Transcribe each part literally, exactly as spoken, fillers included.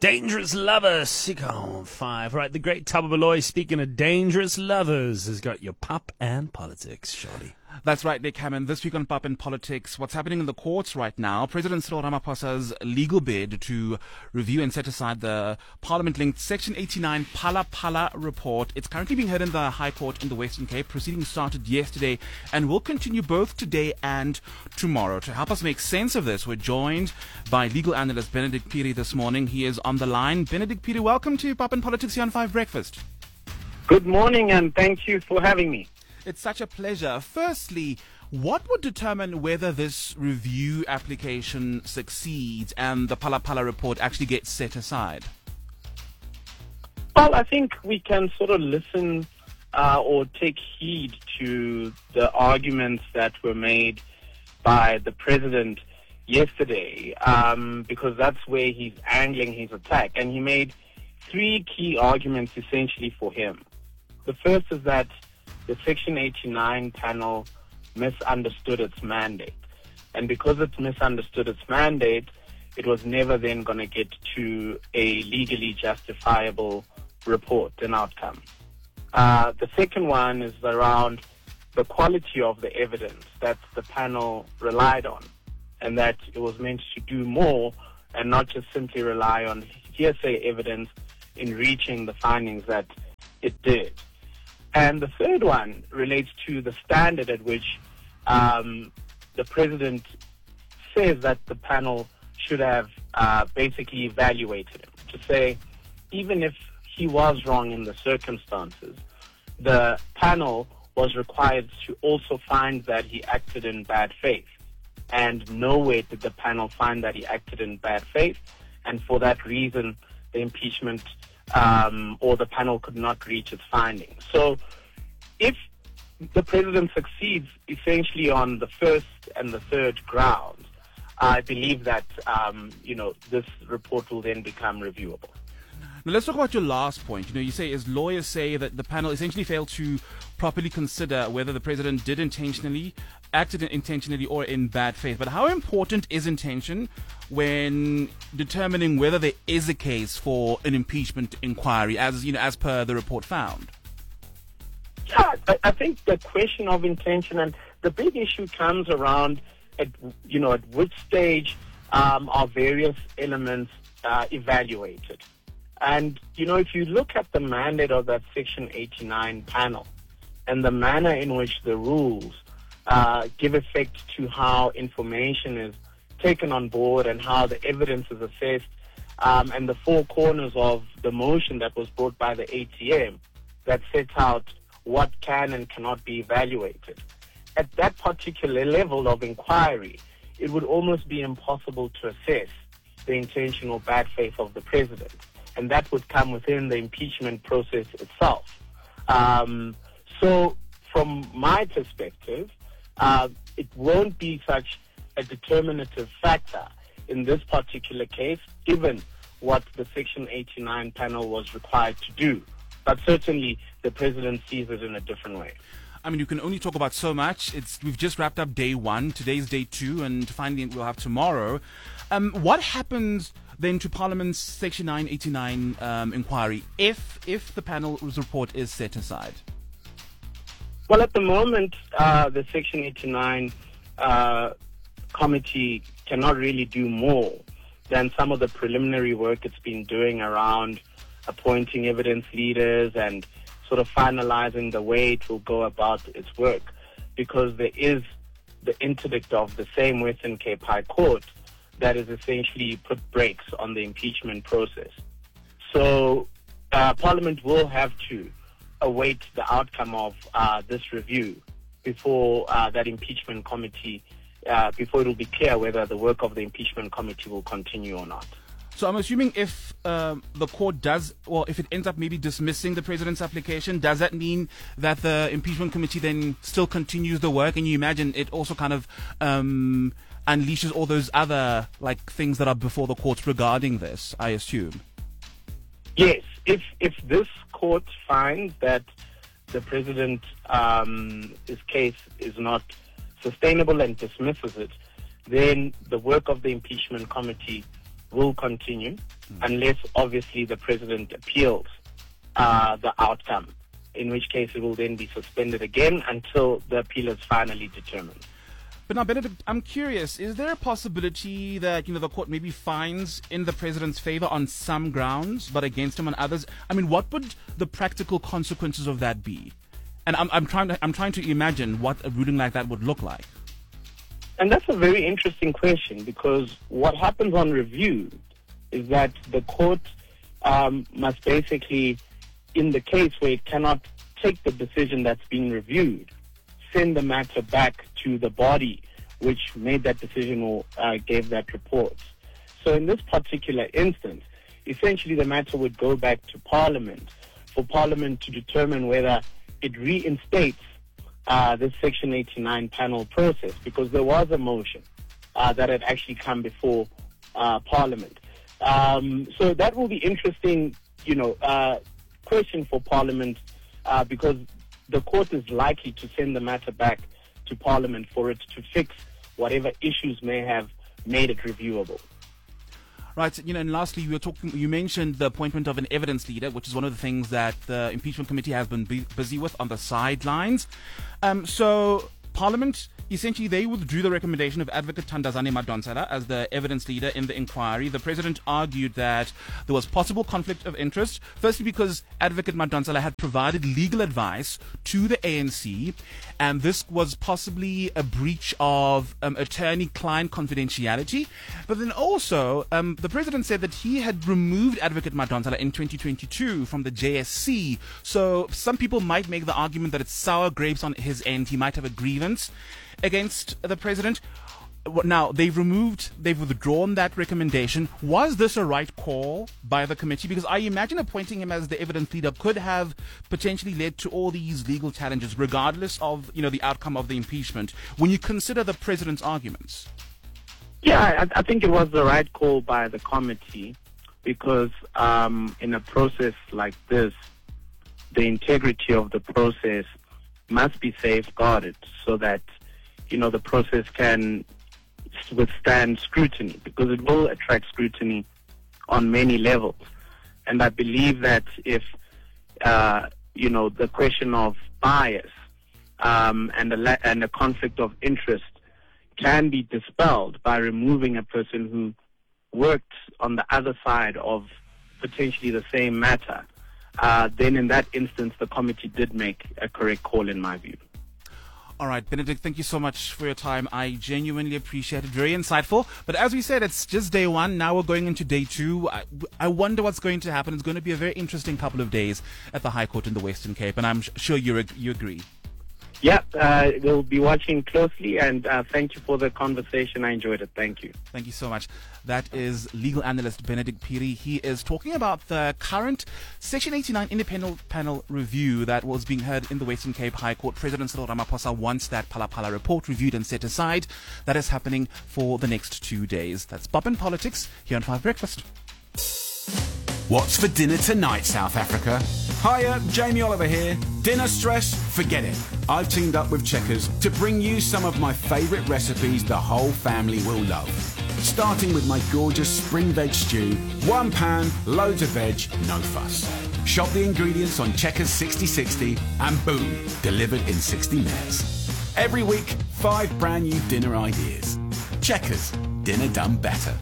Dangerous Lovers, six on five. Right, the great Thabo Baloyi, speaking of dangerous lovers, has got your pop and politics, shorty. That's right, Nick Hammond. This week on Pop and Politics, what's happening in the courts right now? President Cyril Ramaphosa's legal bid to review and set aside the Parliament-linked Section eighty-nine Phala Phala report. It's currently being heard in the High Court in the Western Cape. Proceedings started yesterday and will continue both today and tomorrow. To help us make sense of this, we're joined by legal analyst Benedict Phiri this morning. He is on the line. Benedict Phiri, welcome to Pop and Politics here on Five Breakfast. Good morning, and thank you for having me. It's such a pleasure. Firstly, what would determine whether this review application succeeds and the Phala Phala report actually gets set aside? Well, I think we can sort of listen uh, or take heed to the arguments that were made by the president yesterday, um, because that's where he's angling his attack. And he made three key arguments essentially for him. The first is that the Section eighty-nine panel misunderstood its mandate. And because it misunderstood its mandate, it was never then going to get to a legally justifiable report and outcome. Uh, the second one is around the quality of the evidence that the panel relied on, and that it was meant to do more and not just simply rely on hearsay evidence in reaching the findings that it did. And the third one relates to the standard at which um, the president says that the panel should have uh, basically evaluated him. To say, even if he was wrong in the circumstances, the panel was required to also find that he acted in bad faith. And nowhere did the panel find that he acted in bad faith. And for that reason, the impeachment Um, or the panel could not reach its findings. So if the president succeeds essentially on the first and the third grounds, I believe that, um, you know, this report will then become reviewable. Now let's talk about your last point. You know, you say, as lawyers say, that the panel essentially failed to properly consider whether the president did intentionally, acted intentionally or in bad faith. But how important is intention when determining whether there is a case for an impeachment inquiry, as you know, as per the report found? Yeah, I, I think the question of intention and the big issue comes around, at you know, at which stage um, are various elements uh, evaluated. And, you know, if you look at the mandate of that Section eighty-nine panel and the manner in which the rules uh, give effect to how information is taken on board and how the evidence is assessed, um, and the four corners of the motion that was brought by the A T M that sets out what can and cannot be evaluated. At that particular level of inquiry, it would almost be impossible to assess the intention or bad faith of the president. And that would come within the impeachment process itself. Um, so from my perspective, uh, it won't be such a determinative factor in this particular case, given what the Section eighty-nine panel was required to do. But certainly the president sees it in a different way. I mean, you can only talk about so much. It's we've just wrapped up day one. Today's day two, and finally we'll have tomorrow. Um, what happens then to Parliament's Section nine eighty-nine um, inquiry if if the panel's report is set aside? Well, at the moment, uh, the Section eighty-nine uh, committee cannot really do more than some of the preliminary work it's been doing around appointing evidence leaders and sort of finalizing the way it will go about its work, because there is the interdict of the same Western Cape High Court that has essentially put brakes on the impeachment process. So uh, Parliament will have to await the outcome of uh, this review before uh, that impeachment committee, uh, before it will be clear whether the work of the impeachment committee will continue or not. So I'm assuming if um, the court does, or if it ends up maybe dismissing the president's application, does that mean that the impeachment committee then still continues the work? And you imagine it also kind of um, unleashes all those other like things that are before the courts regarding this, I assume. Yes, if if this court finds that the president's um, his case is not sustainable and dismisses it, then the work of the impeachment committee will continue unless obviously the president appeals uh, the outcome, in which case it will then be suspended again until the appeal is finally determined. But now, Benedict, I'm curious, is there a possibility that, you know, the court maybe finds in the president's favor on some grounds, but against him on others? I mean, what would the practical consequences of that be? And I'm, I'm trying to, I'm trying to imagine what a ruling like that would look like. And that's a very interesting question, because what happens on review is that the court um, must basically, in the case where it cannot take the decision that's being reviewed, send the matter back to the body which made that decision or uh, gave that report. So in this particular instance, essentially the matter would go back to Parliament for Parliament to determine whether it reinstates uh, this Section eighty-nine panel process, because there was a motion uh, that had actually come before uh, Parliament. Um, so that will be interesting, you know, uh, question for Parliament, uh, because the court is likely to send the matter back to Parliament for it to fix whatever issues may have made it reviewable. Right, you know, and lastly, you were talking. You mentioned the appointment of an evidence leader, which is one of the things that the impeachment committee has been bu- busy with on the sidelines. Um, so, Parliament, essentially, they withdrew the recommendation of Advocate Thandazani Madonsela as the evidence leader in the inquiry. The president argued that there was possible conflict of interest, firstly because Advocate Madonsela had provided legal advice to the A N C, and this was possibly a breach of um, attorney-client confidentiality. But then also, um, the president said that he had removed Advocate Madonsela in twenty twenty-two from the J S C. So some people might make the argument that it's sour grapes on his end. He might have a grievance against the president. Now, they've removed, they've withdrawn that recommendation. Was this a right call by the committee? Because I imagine appointing him as the evidence leader could have potentially led to all these legal challenges, regardless of, you know, the outcome of the impeachment, when you consider the president's arguments. Yeah, I, I think it was the right call by the committee, because um, in a process like this, the integrity of the process must be safeguarded so that, you know, the process can withstand scrutiny, because it will attract scrutiny on many levels. And I believe that if, uh, you know, the question of bias um, and, a la- and a conflict of interest can be dispelled by removing a person who worked on the other side of potentially the same matter, uh, then in that instance, the committee did make a correct call, in my view. All right, Benedict, thank you so much for your time. I genuinely appreciate it. Very insightful. But as we said, it's just day one. Now we're going into day two. I, I wonder what's going to happen. It's going to be a very interesting couple of days at the High Court in the Western Cape, and I'm sure you you agree. Yeah, uh, we'll be watching closely, and uh, thank you for the conversation. I enjoyed it. Thank you. Thank you so much. That is legal analyst Benedict Phiri. He is talking about the current Section eighty-nine independent panel review that was being heard in the Western Cape High Court. President Cyril Ramaphosa wants that Phala Phala report reviewed and set aside. That is happening for the next two days. That's Pop and Politics here on Five Breakfast. What's for dinner tonight, South Africa? Hiya, Jamie Oliver here. Dinner stress? Forget it. I've teamed up with Checkers to bring you some of my favourite recipes the whole family will love. Starting with my gorgeous spring veg stew, one pan, loads of veg, no fuss. Shop the ingredients on Checkers sixty sixty and boom, delivered in sixty minutes. Every week, five brand new dinner ideas. Checkers, dinner done better.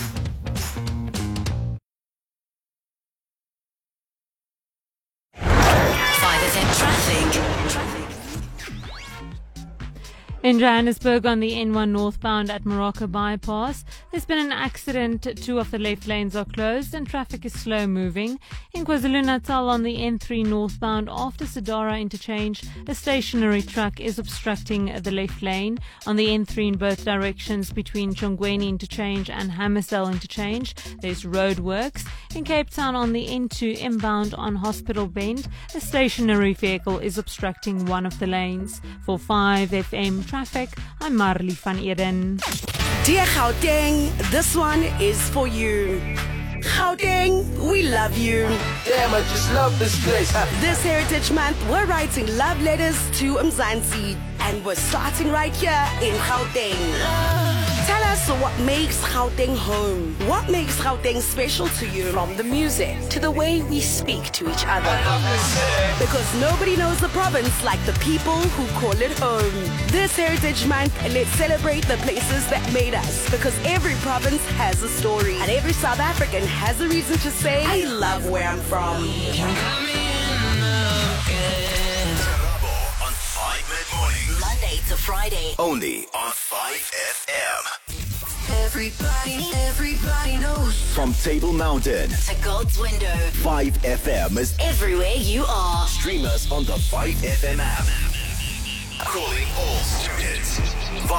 In Johannesburg on the N one northbound at Morocco bypass, there's been an accident. Two of the left lanes are closed and traffic is slow moving. In KwaZulu-Natal on the N three northbound after Sidara interchange, a stationary truck is obstructing the left lane. On the N three in both directions between Chongweni interchange and Hammersdale interchange, there's roadworks. In Cape Town on the N two inbound on Hospital Bend, a stationary vehicle is obstructing one of the lanes. For five F M Traffic, I'm Marley van Eden. Dear Gauteng, this one is for you. Gauteng, we love you. Damn, I just love this place. This Heritage Month, we're writing love letters to Mzansi, and we're starting right here in Gauteng. Tell us So what makes Gauteng home? What makes Gauteng special to you? From the music to the way we speak to each other. Because nobody knows the province like the people who call it home. This Heritage Month, let's celebrate the places that made us. Because every province has a story. And every South African has a reason to say, I love where I'm from. On five Mid-Morning. Monday to Friday. Only on five F M. Everybody, everybody knows. From Table Mountain To God's window. five F M is Everywhere you are. Stream us on the five F M app. Calling all students.